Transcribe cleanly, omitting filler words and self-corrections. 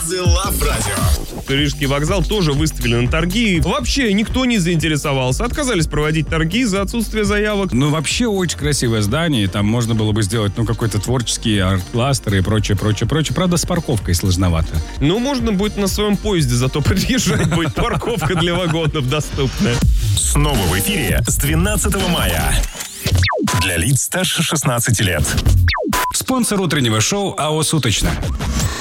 the Love Radio. Рижский вокзал тоже выставили на торги. Вообще никто не заинтересовался. Отказались проводить торги за отсутствие заявок. Ну, вообще очень красивое здание. И там можно было бы сделать, какой-то творческий арт-кластер и прочее. Правда, с парковкой сложновато. Ну, можно будет на своем поезде зато приезжать. Будет парковка для вагонов доступная. Снова в эфире с 12 мая. Для лиц старше 16 лет. Спонсор утреннего шоу АО «Суточно».